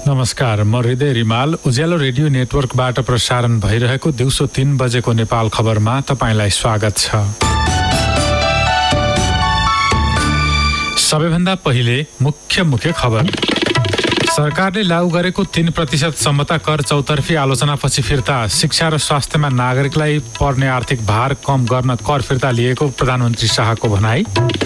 नमस्कार, म हृदय रिमाल। उज्यालो रेडियो नेटवर्कबाट प्रसारण भइरहेको दिउँसो 3 बजेको नेपाल खबरमा तपाईंलाई स्वागत छ। सबैभन्दा पहिले मुख्य खबर। सरकारले लागू गरेको 3% सम्मता कर चौतर्फी आलोचनापछि फिर्ता। शिक्षा र स्वास्थ्यमा नागरिकलाई पर्ने आर्थिक भार कम गर्न कर फिर्ता लिएको प्रधानमन्त्री शाहको भनाई।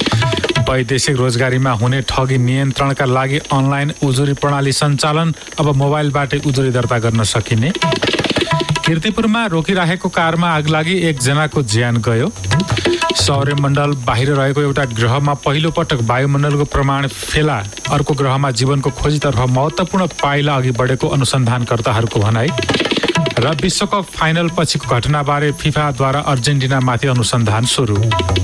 वैदेशिक रोजगारीमा हुने ठगी नियन्त्रणका लागि अनलाइन उजुरी प्रणाली सञ्चालन। अब मोबाइलबाटै उजुरी दर्ता गर्न सकिने। कीर्तिपुरमा रोकिराखेको कारमा आग लागि 1 जनाको ज्यान गयो। सौर्यमण्डल बाहिर रहेको एउटा ग्रहमा पहिलो पटक वायुमण्डलको प्रमाण फेला। अर्को ग्रहमा जीवनको खोजीतर्फ महत्त्वपूर्ण पाइला अघि बढेको अनुसन्धानकर्ताहरूको भनाई। र विश्वकप फाइनल पछिको घटनाबारे फिफाद्वारा अर्जेन्टिनामाथि अनुसन्धान सुरु।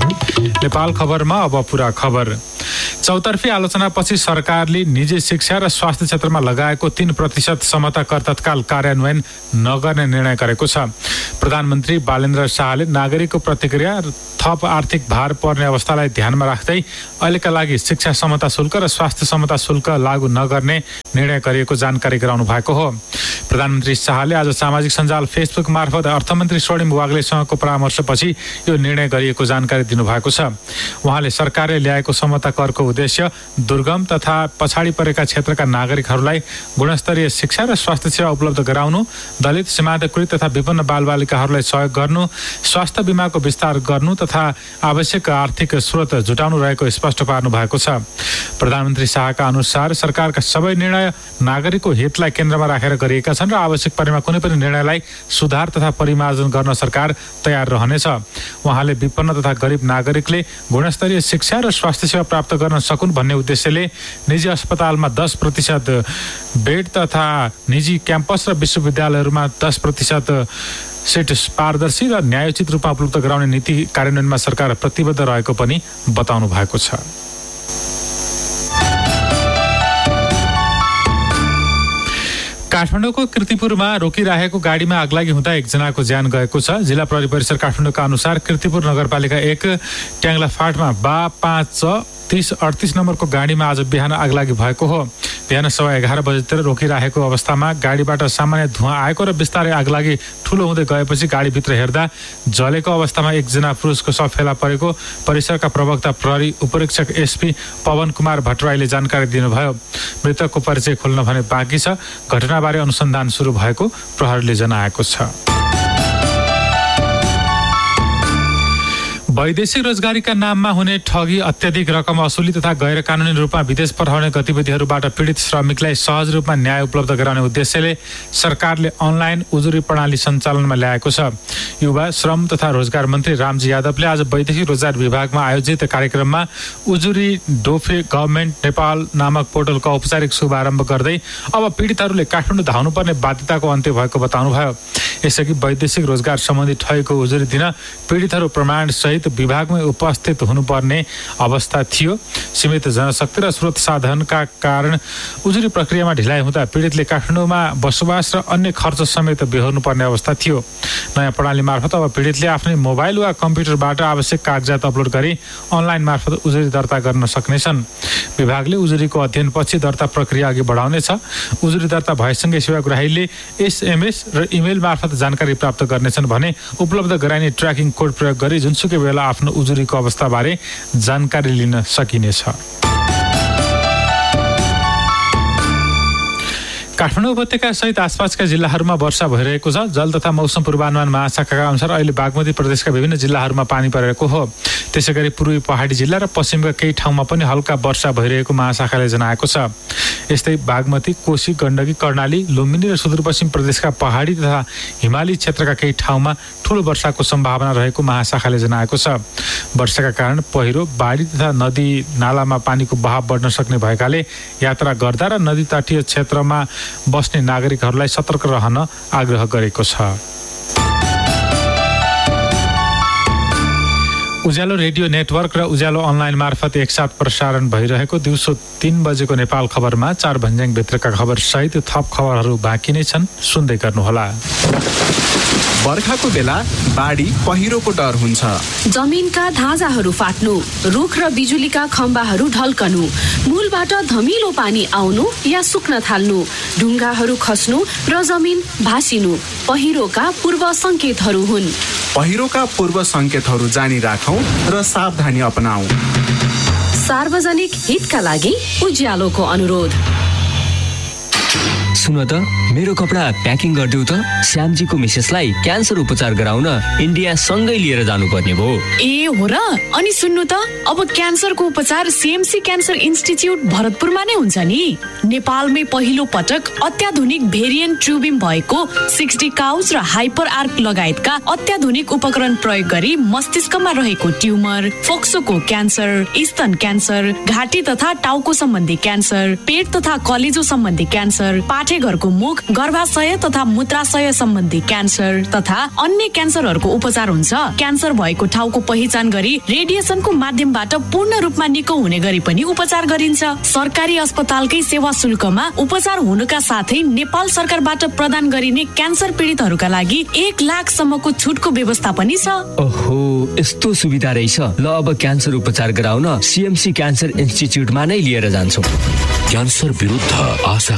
नेपाल खबरमा अब पूरा खबर। चौतर्फी आलोचनापछि सरकारले निजी शिक्षा र स्वास्थ्य क्षेत्रमा लगाएको 3% समता कर तत्काल कार्यान्वयन नगर्ने निर्णय गरेको छ। प्रधानमन्त्री बालेन्द्र शाहले नागरिकको प्रतिक्रिया थप आर्थिक भार पर्ने अवस्थालाई ध्यानमा राख्दै अहिलेका लागि शिक्षा समता शुल्क र स्वास्थ्य समता शुल्क लागू नगर्ने निर्णय गरिएको जानकारी गराउनु भएको हो। प्रधानमन्त्री शाहले आज सामाजिक सञ्जाल फेसबुक मार्फत अर्थमन्त्री स्वर्णिम वाग्लेसँगको परामर्शपछि यो निर्णय गरिएको जानकारी दिनुभएको छ। उहाँले सरकारले ल्याएको समता करको उद्देश्य दुर्गम तथा पछाडि परेका क्षेत्रका नागरिकहरूलाई गुणस्तरीय शिक्षा र स्वास्थ्य सेवा उपलब्ध गराउनु, दलित, सीमान्तकृत तथा विपन्न बालबालिकाहरूलाई सहयोग गर्नु, स्वास्थ्य बीमाको विस्तार गर्नु तथा आवश्यक आर्थिक स्रोत जुटाउनु रहेको स्पष्ट पार्नु भएको छ। प्रधानमन्त्री शाहका अनुसार सरकारका सबै निर्णय नागरिकको हितलाई केन्द्रमा राखेर गरिएका छन् र आवश्यक परेमा कुनै पनि निर्णयलाई सुधार तथा परिमार्जन गर्न सरकार तयार रहनेछ। उहाँले विपन्न तथा गरिब नागरिकले गुणस्तरीय शिक्षा र स्वास्थ्य सेवा प्राप्त गर्न सकुन् भन्ने उद्देश्यले निजी अस्पतालमा 10% बेड तथा निजी क्याम्पस र विश्वविद्यालयहरूमा 10% सिट पारदर्शी र न्यायोचित रूपमा उपलब्ध गराउने नीति कार्यान्वयनमा सरकार प्रतिबद्ध रहेको पनि बताउनु भएको छ। काठमाडौँको कीर्तिपुरमा रोकिराखेको गाडीमा आगलागी हुँदा 1 जनाको ज्यान गएको छ। जिल्ला प्रहरी परिसर काठमाडौँका अनुसार कीर्तिपुर नगरपालिका 1 ट्याङ्ला फाँटमा 5-30-38 नम्बरको गाडीमा आज बिहान आगलागी भएको हो। बिहान 11:15 बजेतिर रोकिराखेको अवस्थामा गाडीबाट सामान्य धुवाँ आएको र बिस्तारै आगलागी ठूलो हुँदै गएपछि गाडीभित्र हेर्दा जलेको अवस्थामा 1 जना पुरुषको शव फेला परेको परिसरका प्रवक्ता प्रहरी उपरीक्षक एसपी पवन कुमार भट्टराईले जानकारी दिनुभयो। मृतकको परिचय खोल्न भने बाँकी छ। घटनाबारे अनुसन्धान सुरु भएको प्रहरीले जनाएको छ। वैदेशिक रोजगारीका नाममा हुने ठगी, अत्याधिक रकम असुली तथा गैर कानुनी रूपमा विदेश पठाउने गतिविधिहरूबाट पीडित श्रमिकलाई सहज रूपमा न्याय उपलब्ध गराउने उद्देश्यले सरकारले अनलाइन उजुरी प्रणाली सञ्चालनमा ल्याएको छ। युवा, श्रम तथा रोजगार मन्त्री रामजी यादवले आज वैदेशिक रोजगार विभागमा आयोजित कार्यक्रममा उजुरी डोफे गभर्मेन्ट नेपाल नामक पोर्टलको औपचारिक शुभारम्भ गर्दै अब पीडितहरूले काठमाडौँ धाउनुपर्ने बाध्यताको अन्त्य भएको बताउनुभयो। यसअघि वैदेशिक रोजगार सम्बन्धी ठगीको उजुरी दिन पीडितहरू प्रमाण सहित विभागमै उपस्थित हुनुपर्ने अवस्था थियो। सीमित जनशक्ति र स्रोत साधनका कारण उजुरी प्रक्रियामा ढिलाइ हुँदा पीडितले काठमाडौँमा बसोबास र अन्य खर्च समेत बेहोर्नुपर्ने अवस्था थियो। नयाँ प्रणाली मार्फत अब पीडितले आफ्नै मोबाइल वा कम्प्युटरबाट आवश्यक कागजात अपलोड गरी अनलाइन मार्फत उजुरी दर्ता गर्न सक्नेछन्। विभागले उजुरीको अध्ययनपछि दर्ता प्रक्रिया अघि बढाउनेछ। उजुरी दर्ता भएसँगै सेवाग्राहीले SMS र इमेल मार्फत जानकारी प्राप्त गर्नेछन् भने उपलब्ध गराइने ट्र्याकिङ कोड प्रयोग गरी जुनसुकै बेला आफ्नो उजुरीको अवस्थाबारे जानकारी लिन सकिनेछ। काठमाडौँ उपत्यका सहित आसपासका जिल्लाहरूमा वर्षा भइरहेको छ। जल तथा मौसम पूर्वानुमान महाशाखाका अनुसार अहिले बागमती प्रदेशका विभिन्न जिल्लाहरूमा पानी परेको हो। त्यसैगरी पूर्वी पहाडी जिल्ला र पश्चिमका केही ठाउँमा पनि हल्का वर्षा भइरहेको महाशाखाले जनाएको छ। यस्तै बागमती, कोशी, गण्डकी, कर्णाली, लुम्बिनी र सुदूरपश्चिम प्रदेशका पहाडी तथा हिमाली क्षेत्रका केही ठाउँमा ठूलो वर्षाको सम्भावना रहेको महाशाखाले जनाएको छ। वर्षाका कारण पहिरो, बाढी तथा नदी नालामा पानीको बहाव बढ्न सक्ने भएकाले यात्रा गर्दा र नदी तटीय क्षेत्रमा बस्ने नागरिकहरूलाई सतर्क रहन आग्रह गरेको छ। उज्यालो रेडियो नेटवर्क र उज्यालो अनलाइन मार्फत एकसाथ प्रसारण भइरहेको दिउँसो 3 बजेको नेपाल खबरमा 4 भन्ज्याङ भित्रका खबर सहित थप खबरहरू बाँकी नै छन्। सुन्दै गर्नुहोला। बर्खाको बेला बाढी पहिरोको डर हुन्छ। जमिनका धाजाहरू फाट्नु, रुख र बिजुलीका खम्बाहरू ढल्कनु, मूलबाट धमिलो पानी आउनु या सुक्न थाल्नु, ढुङ्गाहरू खस्नु र जमिन भासिनु पहिरोका पूर्व संकेतहरू हुन्। पहिरोका पूर्व संकेतहरू जानी राखौं र सावधानी अपनाऊ। सार्वजनिक हितका लागि उज्यालोको अनुरोध। सुन त, मेरो कपडा प्याकिङ गरिदेऊ त। श्यामजीको मिसेसलाई क्यान्सर उपचार गराउन इन्डिया सँगै लिएर जानुपर्ने भयो। ए हो र? अनि सुन्नु त, अब क्यान्सरको उपचार सीएमसी क्यान्सर इन्स्टिच्युट भरतपुरमा नै हुन्छ नि। नेपालमै पहिलो पटक अत्याधुनिक भेरिएन्ट ट्युबिम भएको 60 काउज र हाइपर आर्क लगायतका अत्याधुनिक उपकरण प्रयोग गरी मस्तिष्कमा रहेको ट्युमर, फोक्सोको क्यान्सर, स्तन क्यान्सर, घाँटी तथा टाउको सम्बन्धी क्यान्सर, पेट तथा कलेजो सम्बन्धी क्यान्सर, पाठेघरको मुख, गर्भाशय तथा मूत्राशय सम्बन्धी क्यान्सर तथा अन्य क्यान्सरहरूको उपचार हुन्छ। क्यान्सर भएको ठाउँको पहिचान गरी रेडिएसनको माध्यमबाट पूर्ण रूपमा निको हुने गरी पनि उपचार गरिन्छ। सरकारी अस्पतालकै सेवा शुल्कमा उपचार हुनुका साथै नेपाल सरकारबाट प्रदान गरिने क्यान्सर पीडितहरूका लागि 1 लाखसम्मको छुटको व्यवस्था पनि छ। ओहो, यस्तो सुविधा रहेछ। ल, अब क्यान्सर उपचार गराउन सीएमसी क्यान्सर इन्स्टिच्युटमा नै लिएर जान्छौँ। क्यान्सर विरुद्ध आशा